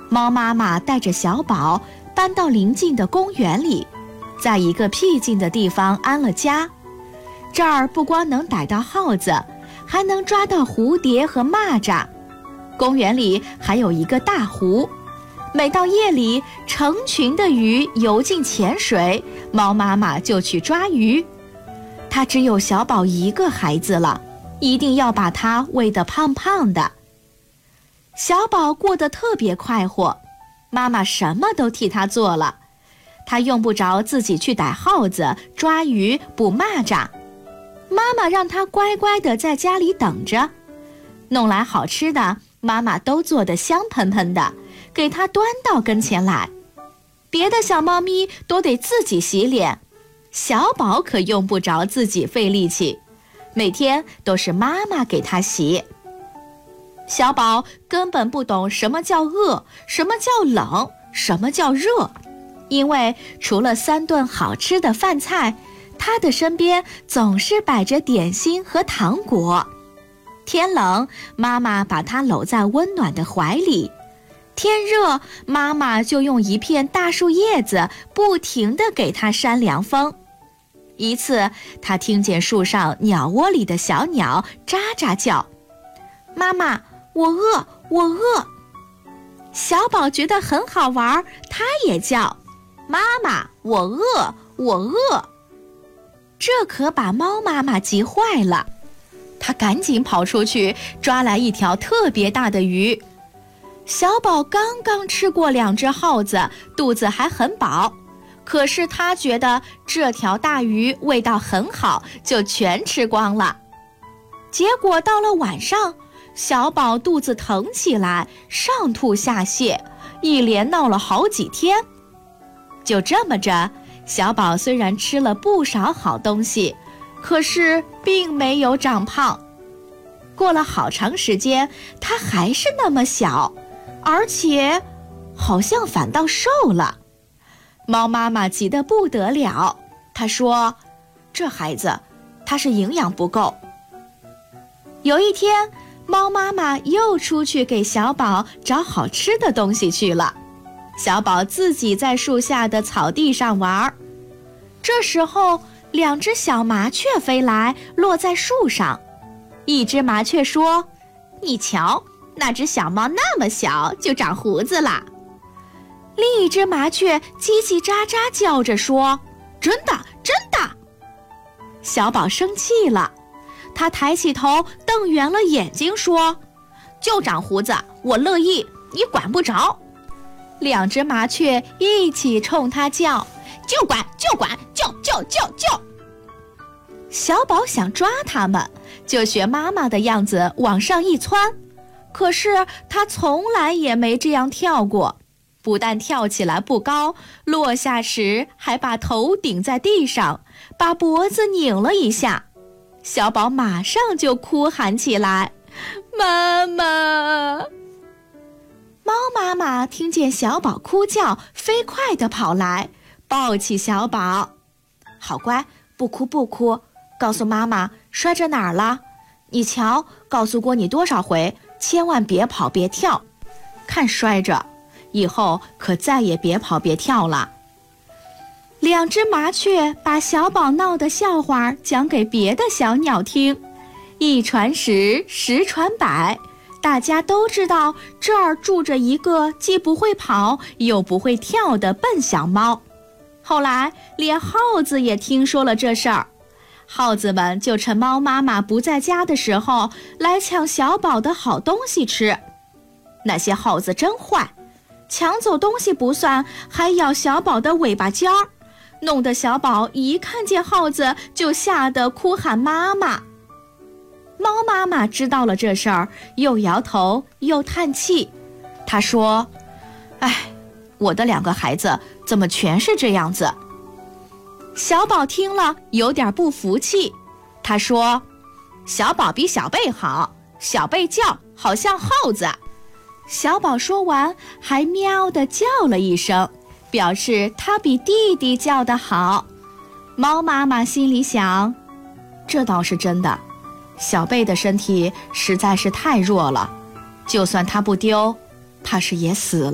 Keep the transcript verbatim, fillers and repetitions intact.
猫妈妈带着小宝搬到邻近的公园里，在一个僻静的地方安了家。这儿不光能逮到耗子，还能抓到蝴蝶和蚂蚱。公园里还有一个大湖，每到夜里，成群的鱼游进浅水，猫妈妈就去抓鱼。她只有小宝一个孩子了，一定要把它喂得胖胖的。小宝过得特别快活，妈妈什么都替他做了，他用不着自己去逮耗子、抓鱼、捕蚂蚱，妈妈让他乖乖地在家里等着。弄来好吃的，妈妈都做得香喷喷的，给他端到跟前来。别的小猫咪都得自己洗脸，小宝可用不着自己费力气，每天都是妈妈给他洗。小宝根本不懂什么叫饿，什么叫冷，什么叫热，因为除了三顿好吃的饭菜，他的身边总是摆着点心和糖果。天冷，妈妈把他搂在温暖的怀里；天热，妈妈就用一片大树叶子不停地给他扇凉风。一次，他听见树上鸟窝里的小鸟喳喳叫：“妈妈，我饿，我饿。”小宝觉得很好玩，他也叫：“妈妈，我饿，我饿。”这可把猫妈妈急坏了，他赶紧跑出去抓来一条特别大的鱼。小宝刚刚吃过两只耗子，肚子还很饱，可是他觉得这条大鱼味道很好，就全吃光了。结果到了晚上，小宝肚子疼起来，上吐下泻，一连闹了好几天。就这么着，小宝虽然吃了不少好东西，可是并没有长胖。过了好长时间，他还是那么小，而且好像反倒瘦了。猫妈妈急得不得了，她说：“这孩子，他是营养不够。”有一天，猫妈妈又出去给小宝找好吃的东西去了。小宝自己在树下的草地上玩。这时候，两只小麻雀飞来，落在树上。一只麻雀说：“你瞧，那只小猫那么小，就长胡子了。”另一只麻雀叽叽喳喳叫着说：“真的，真的。”小宝生气了，他抬起头，瞪圆了眼睛说：“就长胡子，我乐意，你管不着。”两只麻雀一起冲他叫：“就管，就管，就就就就！”小宝想抓它们，就学妈妈的样子往上一窜，可是他从来也没这样跳过，不但跳起来不高，落下时还把头顶在地上，把脖子拧了一下。小宝马上就哭喊起来：“妈妈！”猫妈妈听见小宝哭叫，飞快地跑来，抱起小宝：“好乖，不哭不哭，告诉妈妈摔着哪儿了？你瞧，告诉过你多少回，千万别跑别跳，看摔着，以后可再也别跑别跳了。”两只麻雀把小宝闹的笑话讲给别的小鸟听，一传十，十传百，大家都知道这儿住着一个既不会跑又不会跳的笨小猫。后来连耗子也听说了这事儿，耗子们就趁猫妈妈不在家的时候来抢小宝的好东西吃。那些耗子真坏，抢走东西不算，还咬小宝的尾巴尖儿，弄得小宝一看见耗子就吓得哭喊妈妈。猫妈妈知道了这事儿，又摇头又叹气。她说：“哎，我的两个孩子怎么全是这样子？”小宝听了有点不服气，他说：“小宝比小贝好，小贝叫好像耗子。”小宝说完还喵地叫了一声，表示他比弟弟叫得好。猫妈妈心里想，这倒是真的，小贝的身体实在是太弱了，就算他不丢，怕是也死了。